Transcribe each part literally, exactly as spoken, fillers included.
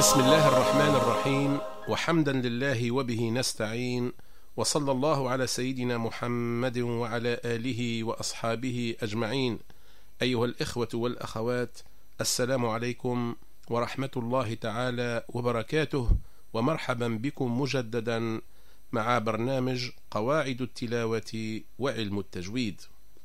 بسم الله الرحمن الرحيم، وحمدا لله وبه نستعين، وصلى الله على سيدنا محمد وعلى آله وأصحابه أجمعين. أيها الإخوة والأخوات، السلام عليكم ورحمة الله تعالى وبركاته، ومرحبا بكم مجددا مع برنامج قواعد التلاوة وعلم التجويد.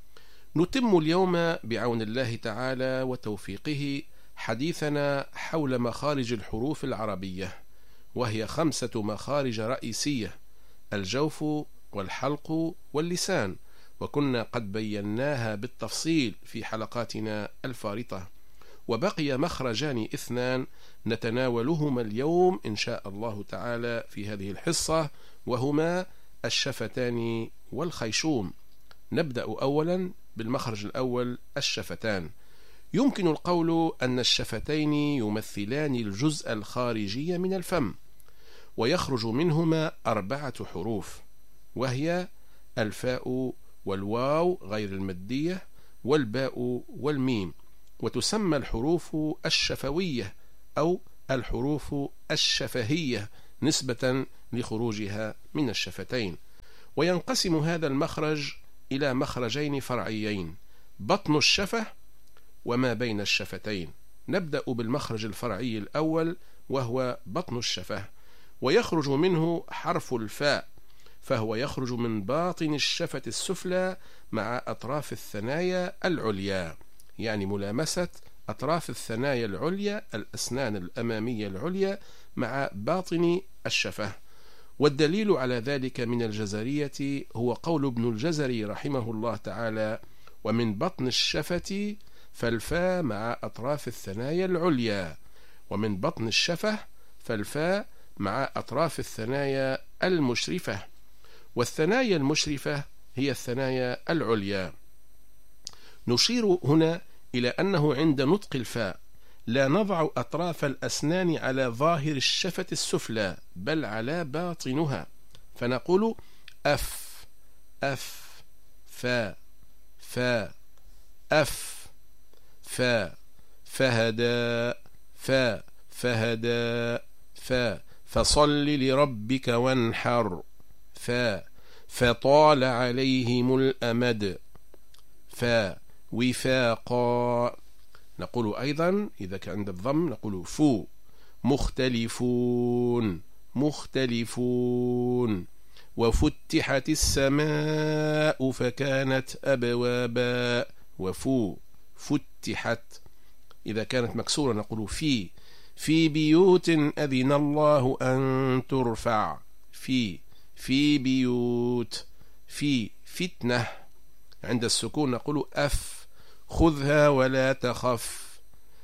نتم اليوم بعون الله تعالى وتوفيقه حديثنا حول مخارج الحروف العربية، وهي خمسة مخارج رئيسية: الجوف والحلق واللسان، وكنا قد بيناها بالتفصيل في حلقاتنا الفارطة، وبقي مخرجان اثنان نتناولهما اليوم إن شاء الله تعالى في هذه الحصة، وهما الشفتان والخيشوم. نبدأ أولا بالمخرج الأول، الشفتان. يمكن القول أن الشفتين يمثلان الجزء الخارجي من الفم، ويخرج منهما أربعة حروف، وهي الفاء والواو غير المادية والباء والميم، وتسمى الحروف الشفوية أو الحروف الشفهية نسبة لخروجها من الشفتين. وينقسم هذا المخرج إلى مخرجين فرعيين: بطن الشفة وما بين الشفتين. نبدأ بالمخرج الفرعي الأول، وهو بطن الشفة، ويخرج منه حرف الفاء، فهو يخرج من باطن الشفة السفلى مع أطراف الثنايا العليا، يعني ملامسة أطراف الثنايا العليا، الأسنان الأمامية العليا مع باطن الشفة. والدليل على ذلك من الجزرية هو قول ابن الجزري رحمه الله تعالى: ومن بطن الشفة فالفاء مع أطراف الثنايا العليا، ومن بطن الشفة فالفاء مع أطراف الثنايا المشرفة، والثنايا المشرفة هي الثنايا العليا. نشير هنا إلى أنه عند نطق الفاء لا نضع أطراف الأسنان على ظاهر الشفة السفلى، بل على باطنها، فنقول أف أف فا فا أف فا فهدى فا فهدى فا فصل لربك وانحر فا فطال عليهم الأمد فا وفاقا. نقول أيضا إذا كان عند الضم نقول فو مختلفون مختلفون وفتحت السماء فكانت أبوابا وفو فتحت. إذا كانت مكسورة نقول في في بيوت أذن الله أن ترفع في في بيوت في فتنة. عند السكون نقول أف خذها ولا تخف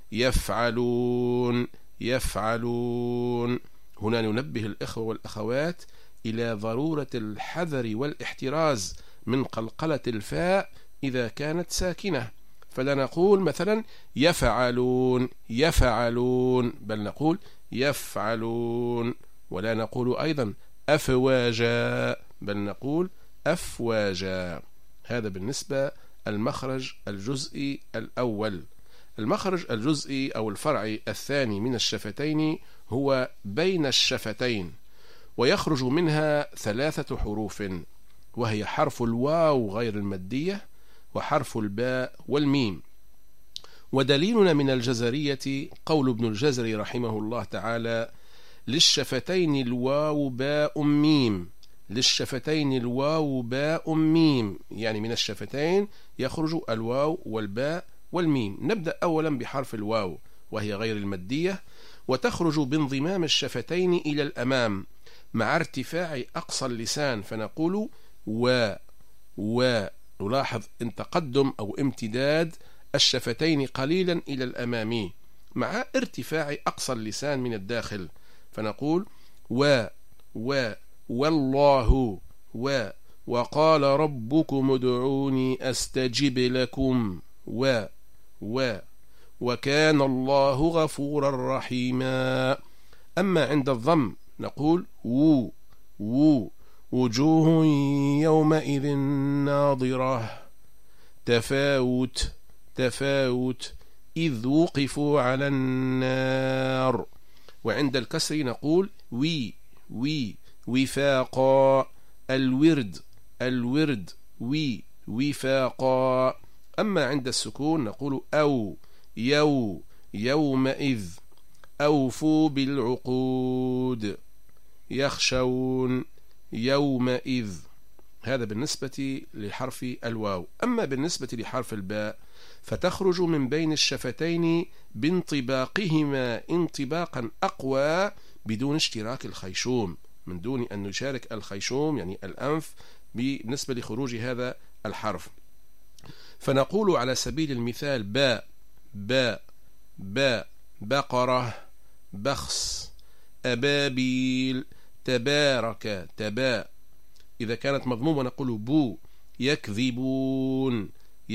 يفعلون يفعلون. هنا ننبه الإخوة والأخوات إلى ضرورة الحذر والاحتراز من قلقلة الفاء إذا كانت ساكنة، فلا نقول مثلا يفعلون يفعلون، بل نقول يفعلون. ولا نقول أيضا أفواجا، بل نقول أفواجا. هذا بالنسبة المخرج الجزئي الأول. المخرج الجزئي أو الفرعي الثاني من الشفتين هو بين الشفتين، ويخرج منها ثلاثة حروف، وهي حرف الواو غير المادية وحرف الباء والميم. ودليلنا من الجزرية قول ابن الجزري رحمه الله تعالى: للشفتين الواو باء ميم للشفتين الواو باء ميم، يعني من الشفتين يخرج الواو والباء والميم. نبدأ أولا بحرف الواو، وهي غير المادية، وتخرج بانضمام الشفتين إلى الأمام مع ارتفاع أقصى اللسان، فنقول و و. نلاحظ ان تقدم أو امتداد الشفتين قليلا إلى الأمام مع ارتفاع أقصى اللسان من الداخل، فنقول و و والله و وقال ربكم ادعوني أستجب لكم و و وكان الله غفورا رحيما. أما عند الضم نقول و و وجوه يومئذ ناظرة تفاوت تفاوت إذ وقفوا على النار وعند الكسر نقول وي وي وفاقا. الورد الورد وي وفاقا. أما عند السكون نقول أو يو يومئذ. أوفوا بالعقود. يخشون يومئذ. هذا بالنسبة لحرف الواو. أما بالنسبة لحرف الباء فتخرج من بين الشفتين بانطباقهما انطباقا أقوى بدون اشتراك الخيشوم، من دون أن نشارك الخيشوم يعني الأنف بالنسبة لخروج هذا الحرف. فنقول على سبيل المثال باء باء باء بقرة بخس أبابيل تبارك تباء. إذا كانت مضمومة نقول بو يكذبون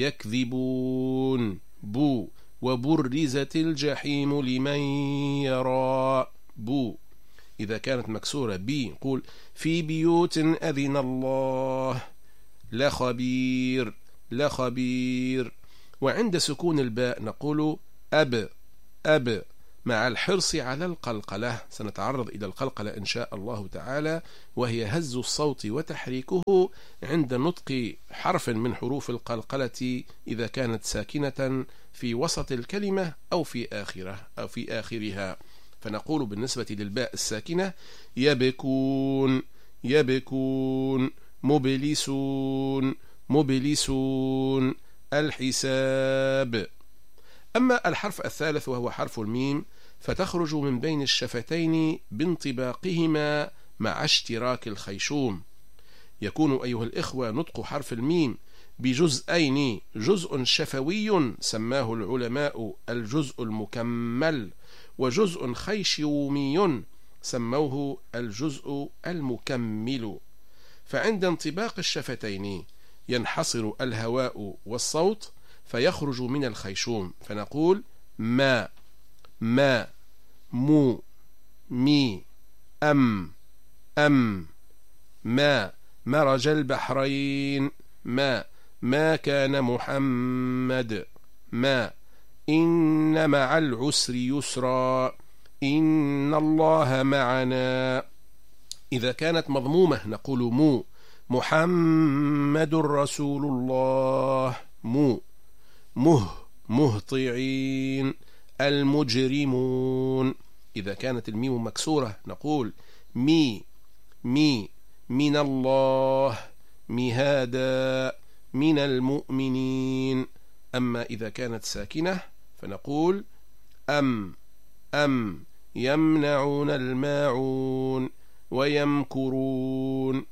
يكذبون بو. وبرزت الجحيم لمن يرى بو. إذا كانت مكسورة بي نقول في بيوت أذن الله لخبير لخبير. وعند سكون الباء نقول أب أب مع الحرص على القلقلة. سنتعرض إلى القلقلة إن شاء الله تعالى، وهي هز الصوت وتحريكه عند نطق حرف من حروف القلقلة إذا كانت ساكنة في وسط الكلمة أو في آخره أو في آخرها. فنقول بالنسبة للباء الساكنة يبكون يبكون مبلسون مبلسون الحساب. أما الحرف الثالث وهو حرف الميم فتخرج من بين الشفتين بانطباقهما مع اشتراك الخيشوم. يكون أيها الإخوة نطق حرف الميم بجزئين، جزء شفوي سماه العلماء الجزء المكمل، وجزء خيشومي سموه الجزء المكمل. فعند انطباق الشفتين ينحصر الهواء والصوت فيخرج من الخيشوم، فنقول ما ما مو مي أم أم ما مرج البحرين ما ما كان محمد ما إن مع العسر يسرا إن الله معنا. إذا كانت مضمومة نقول مو محمد رسول الله مو مه مهطعين المجرمون. إذا كانت الميم مكسورة نقول مي مي من الله مهادا من المؤمنين. أما إذا كانت ساكنة فنقول أم أم يمنعون الماعون ويمكرون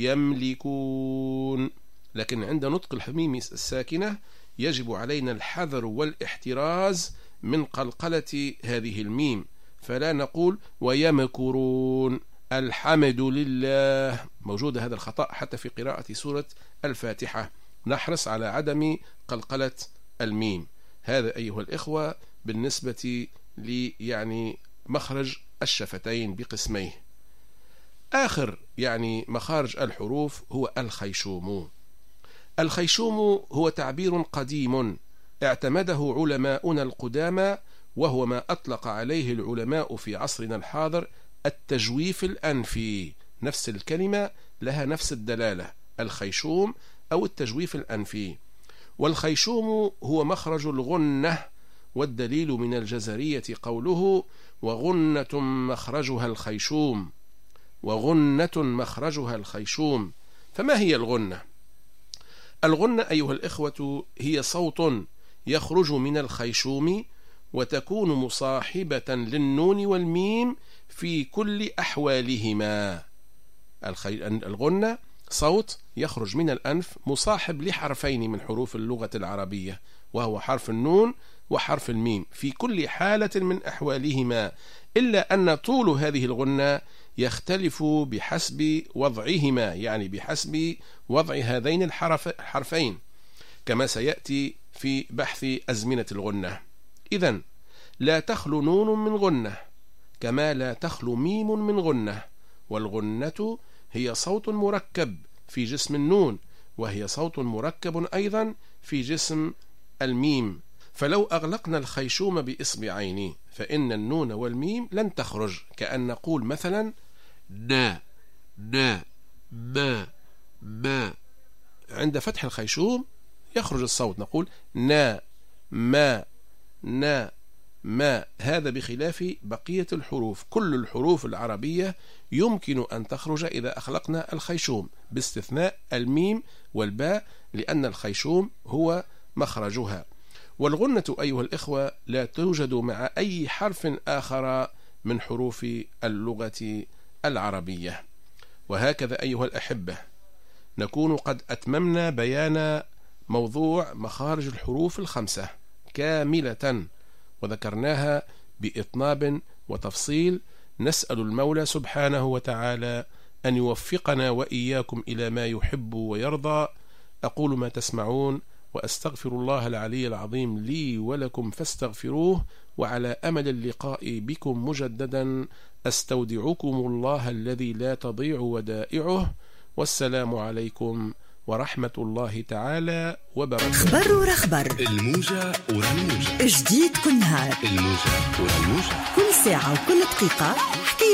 يملكون. لكن عند نطق الميم الساكنة يجب علينا الحذر والاحتراز من قلقلة هذه الميم، فلا نقول ويمكرون الحمد لله. موجود هذا الخطأ حتى في قراءة سورة الفاتحة. نحرص على عدم قلقلة الميم. هذا أيها الإخوة بالنسبة لي يعني مخرج الشفتين بقسميه. آخر يعني مخارج الحروف هو الخيشوم. الخيشوم هو تعبير قديم اعتمده علماؤنا القدامى، وهو ما أطلق عليه العلماء في عصرنا الحاضر التجويف الأنفي. نفس الكلمة لها نفس الدلالة، الخيشوم أو التجويف الأنفي. والخيشوم هو مخرج الغنة، والدليل من الجزرية قوله وغنة مخرجها الخيشوم وغنة مخرجها الخيشوم. فما هي الغنة؟ الغنة أيها الإخوة هي صوت يخرج من الخيشوم وتكون مصاحبة للنون والميم في كل أحوالهما. الغنة صوت يخرج من الأنف مصاحب لحرفين من حروف اللغة العربية، وهو حرف النون وحرف الميم في كل حالة من أحوالهما، إلا أن طول هذه الغنة يختلف بحسب وضعهما، يعني بحسب وضع هذين الحرف الحرفين كما سيأتي في بحث أزمنة الغنة. إذن لا تخلو نون من غنة كما لا تخلو ميم من غنة. والغنة هي صوت مركب في جسم النون، وهي صوت مركب أيضا في جسم الميم. فلو أغلقنا الخيشوم بإصبعين فإن النون والميم لن تخرج، كأن نقول مثلا نا نا ما ما. عند فتح الخيشوم يخرج الصوت، نقول نا ما نا ما. هذا بخلاف بقية الحروف. كل الحروف العربية يمكن أن تخرج إذا أخلقنا الخيشوم باستثناء الميم والباء، لأن الخيشوم هو مخرجها. والغنة أيها الإخوة لا توجد مع أي حرف آخر من حروف اللغة العربية. وهكذا أيها الأحبة نكون قد أتممنا بيان موضوع مخارج الحروف الخمسة كاملة، وذكرناها بإطناب وتفصيل. نسأل المولى سبحانه وتعالى أن يوفقنا وإياكم إلى ما يحب ويرضى. أقول ما تسمعون وأستغفر الله العلي العظيم لي ولكم فاستغفروه، وعلى أمل اللقاء بكم مجددا أستودعكم الله الذي لا تضيع ودائعه، والسلام عليكم ورحمة الله تعالى وبركاته. خبر ورخبر، الموجة ورا الموجة، جديد كل نهار، الموجة ورا الموجة، كل ساعة وكل دقيقة حكاية